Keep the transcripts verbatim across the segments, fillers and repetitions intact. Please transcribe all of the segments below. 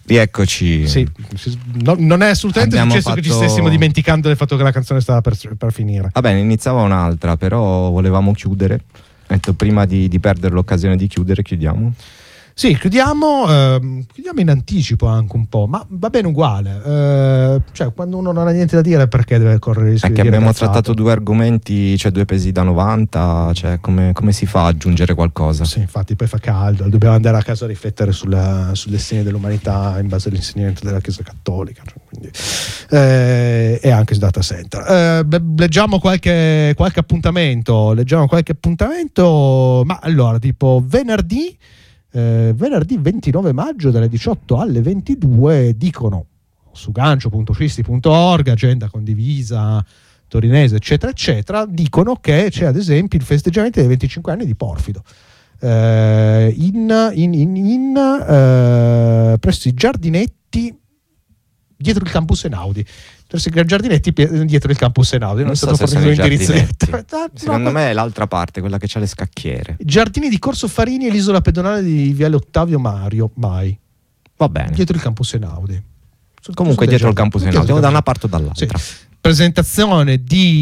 Rieccoci. Sì, no, non è assolutamente Abbiamo successo fatto... che ci stessimo dimenticando del fatto che la canzone stava per, per finire. Va bene, iniziava un'altra, però volevamo chiudere. Ho detto, prima di, di perdere l'occasione di chiudere, chiudiamo. Sì, chiudiamo, ehm, chiudiamo in anticipo anche un po', ma va bene uguale. Eh, cioè, quando uno non ha niente da dire, perché deve correre il rischio È di che dire abbiamo cazzate? trattato due argomenti, cioè due pesi da novanta, cioè come, come si fa a aggiungere qualcosa? Sì, infatti poi fa caldo, dobbiamo andare a casa a riflettere sulla, sul destino dell'umanità in base all'insegnamento della Chiesa Cattolica, cioè, quindi, eh, e anche su Data Center. Eh, leggiamo qualche, qualche appuntamento, leggiamo qualche appuntamento, ma allora tipo venerdì, eh, venerdì ventinove maggio dalle diciotto alle ventidue, dicono su gancio punto cisti punto org, agenda condivisa torinese eccetera eccetera, dicono che c'è ad esempio il festeggiamento dei venticinque anni di Porfido eh, in, in, in, in eh, presso i giardinetti dietro il campus Einaudi, presso i giardinetti dietro il campus Einaudi. Non, non so è stato fornito l'indirizzo diretto. Secondo me è l'altra parte, quella che c'ha le scacchiere. Giardini di Corso Farini e l'isola pedonale di Viale Ottavio Mario Mai, va bene, dietro il campus Einaudi. Comunque dietro il campus Einaudi, o da una parte o dall'altra. Sì. Presentazione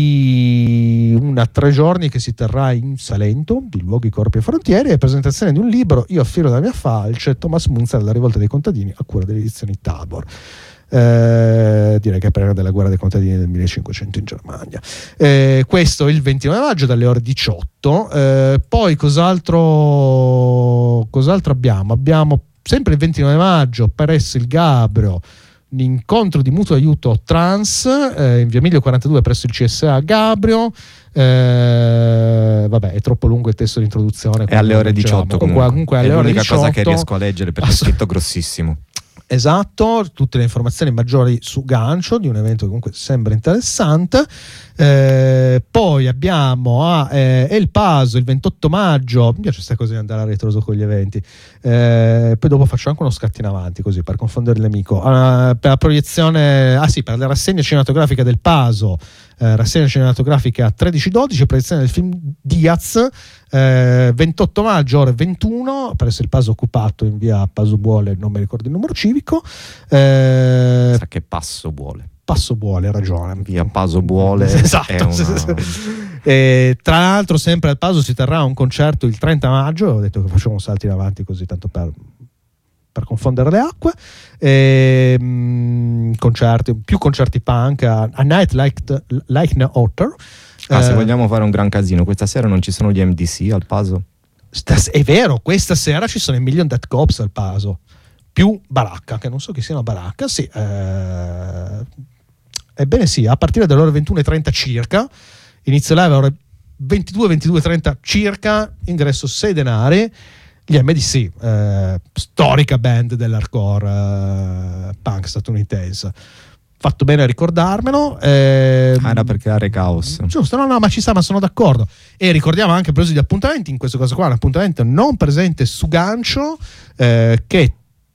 di una tre giorni che si terrà in Salento, di Luoghi, Corpi e Frontiere, e presentazione di un libro, Io affilo la mia falce, Thomas Munzer, La rivolta dei contadini, a cura delle edizioni Tabor. Eh, direi che parlerà della guerra dei contadini del millecinquecento in Germania. Eh, questo il ventinove maggio dalle ore diciotto. Eh, poi cos'altro, cos'altro abbiamo? Abbiamo sempre il ventinove maggio presso il Gabbro un incontro di mutuo aiuto trans eh, in via Emilio quarantadue presso il C S A Gabrio. Eh, vabbè, è troppo lungo il testo di introduzione. È alle ore diciotto comunque, comunque alle è ore l'unica diciotto, cosa che riesco a leggere perché Ass- è scritto grossissimo. Esatto, tutte le informazioni maggiori su gancio di un evento che comunque sembra interessante. Eh, poi abbiamo a eh, El Paso il ventotto maggio. Mi piace questa cosa di andare a ritroso con gli eventi. Eh, poi dopo faccio anche uno scatto in avanti così per confondere l'amico. Uh, per la proiezione, ah sì, per la rassegna cinematografica del Paso, eh, rassegna cinematografica tredici dodici, proiezione del film Diaz. Eh, ventotto maggio ore ventuno presso il Paso occupato in via Paso Buole, non mi ricordo il numero civico. Eh, Sa che Passo Buole. Passo Buole, ragione. Via Paso Buole. Esatto. È una... E, tra l'altro sempre al Paso si terrà un concerto il trenta maggio, ho detto che facciamo un salto in avanti così tanto per, per confondere le acque. E, mh, concerti, più concerti punk, a, a Night Like, the, like No Otter. Ah, eh, se vogliamo fare un gran casino, questa sera non ci sono gli M D C al Paso? Stas- è vero, questa sera ci sono i Million Dead Cops al Paso, più Baracca, che non so chi sia una Baracca, sì. Eh, ebbene sì, a partire dalle ore ventuno e trenta circa, inizio live alle ore ventidue ventidue e trenta circa, ingresso sei denari, gli M D C, eh, storica band dell'hardcore eh, punk statunitense. Fatto bene a ricordarmelo. Eh, ah, era per creare caos. Giusto, no, no, ma ci sta, ma sono d'accordo. E ricordiamo anche preso di appuntamenti, in questo caso qua un appuntamento non presente su gancio, eh, che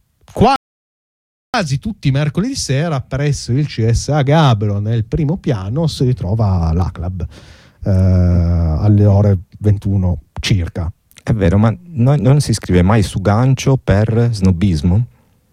quasi tutti i mercoledì sera presso il C S A Gabbro nel primo piano si ritrova l'A Club eh, alle ore ventuno circa. È vero, ma no, non si scrive mai su gancio per snobismo?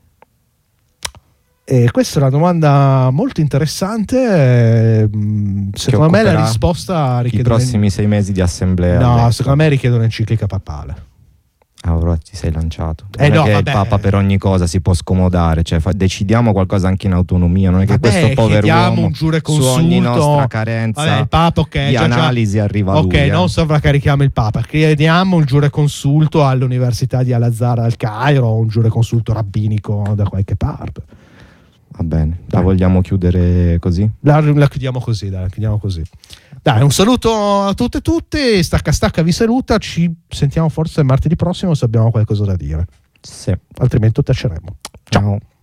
E questa è una domanda molto interessante. Secondo me la risposta richiede i prossimi sei mesi di assemblea. No, letto. secondo me richiede un'enciclica papale. Ah, ora ti sei lanciato. Eh non no, è che vabbè. il Papa per ogni cosa si può scomodare, cioè fa, decidiamo qualcosa anche in autonomia, non è che vabbè, questo povero uomo un giure su ogni nostra carenza vabbè, il Papa, okay, di già, analisi già. arriva ok, lui. Ok, eh. non sovraccarichiamo il Papa, chiediamo un giure consulto all'Università di Al-Azhar al Cairo o un giure consulto rabbinico da qualche parte. Va bene, Dai. La vogliamo chiudere così? La, la chiudiamo così, dai, la chiudiamo così. Dai, un saluto a tutte e tutti, Stacca Stacca vi saluta, ci sentiamo forse martedì prossimo se abbiamo qualcosa da dire. Sì. Altrimenti taceremo. Ciao. Ciao.